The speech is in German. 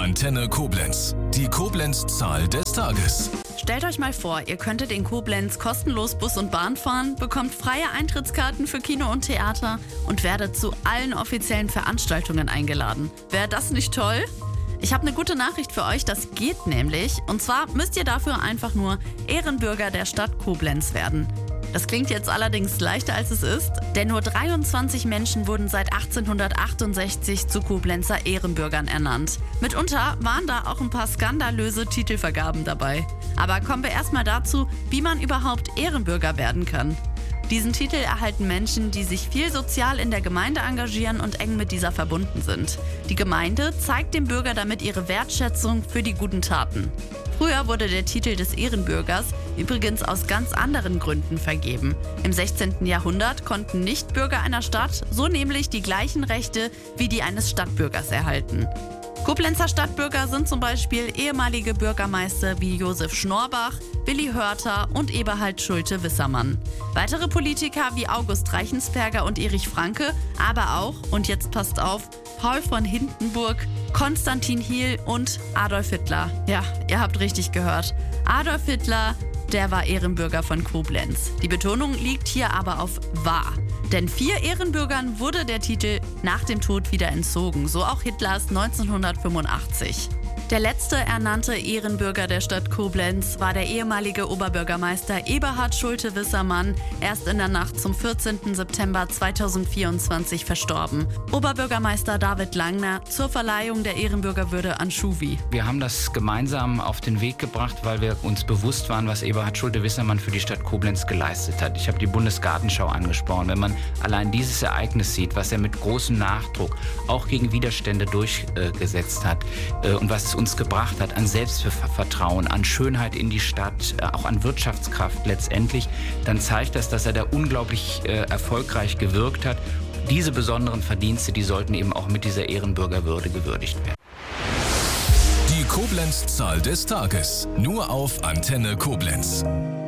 Antenne Koblenz. Die Koblenz-Zahl des Tages. Stellt euch mal vor, ihr könntet in Koblenz kostenlos Bus und Bahn fahren, bekommt freie Eintrittskarten für Kino und Theater und werdet zu allen offiziellen Veranstaltungen eingeladen. Wäre das nicht toll? Ich habe eine gute Nachricht für euch, das geht nämlich. Und zwar müsst ihr dafür einfach nur Ehrenbürger der Stadt Koblenz werden. Das klingt jetzt allerdings leichter als es ist, denn nur 23 Menschen wurden seit 1868 zu Koblenzer Ehrenbürgern ernannt. Mitunter waren da auch ein paar skandalöse Titelvergaben dabei. Aber kommen wir erstmal dazu, wie man überhaupt Ehrenbürger werden kann. Diesen Titel erhalten Menschen, die sich viel sozial in der Gemeinde engagieren und eng mit dieser verbunden sind. Die Gemeinde zeigt dem Bürger damit ihre Wertschätzung für die guten Taten. Früher wurde der Titel des Ehrenbürgers übrigens aus ganz anderen Gründen vergeben. Im 16. Jahrhundert konnten Nichtbürger einer Stadt so nämlich die gleichen Rechte wie die eines Stadtbürgers erhalten. Koblenzer Stadtbürger sind zum Beispiel ehemalige Bürgermeister wie Josef Schnorbach, Willi Hörter und Eberhard Schulte-Wissermann. Weitere Politiker wie August Reichensperger und Erich Franke, aber auch, und jetzt passt auf, Paul von Hindenburg, Konstantin Hiel und Adolf Hitler. Ja, ihr habt richtig gehört. Adolf Hitler, der war Ehrenbürger von Koblenz. Die Betonung liegt hier aber auf war. Denn 4 Ehrenbürgern wurde der Titel nach dem Tod wieder entzogen, so auch Hitlers 1985. Der letzte ernannte Ehrenbürger der Stadt Koblenz war der ehemalige Oberbürgermeister Eberhard Schulte-Wissermann, erst in der Nacht zum 14. September 2024 verstorben. Oberbürgermeister David Langner zur Verleihung der Ehrenbürgerwürde an Schuwi. Wir haben das gemeinsam auf den Weg gebracht, weil wir uns bewusst waren, was Eberhard Schulte-Wissermann für die Stadt Koblenz geleistet hat. Ich habe die Bundesgartenschau angesprochen. Wenn man allein dieses Ereignis sieht, was er mit großem Nachdruck auch gegen Widerstände durchgesetzt hat und was uns gebracht hat an Selbstvertrauen, an Schönheit in die Stadt, auch an Wirtschaftskraft letztendlich, dann zeigt das, dass er da unglaublich erfolgreich gewirkt hat. Diese besonderen Verdienste, die sollten eben auch mit dieser Ehrenbürgerwürde gewürdigt werden. Die Koblenz-Zahl des Tages. Nur auf Antenne Koblenz.